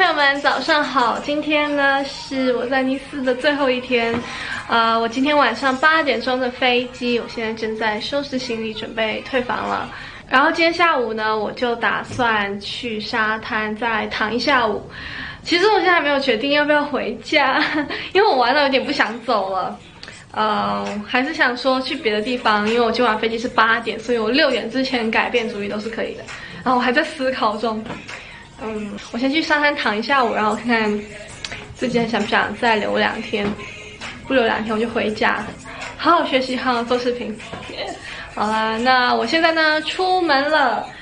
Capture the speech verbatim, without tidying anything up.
友们，早上好！今天呢是我在尼斯的最后一天，啊、呃，我今天晚上八点钟的飞机，我现在正在收拾行李，准备退房了。然后今天下午呢，我就打算去沙滩再躺一下午。其实我现在还没有决定要不要回家，因为我玩到有点不想走了。呃，还是想说去别的地方，因为我今晚飞机是八点，所以我六点之前改变主意都是可以的。然后我还在思考中，嗯，我先去沙滩躺一下午，然后看看自己还想不想再留两天，不留两天我就回家，好好学习，好好做视频。好啦，那我现在呢出门了。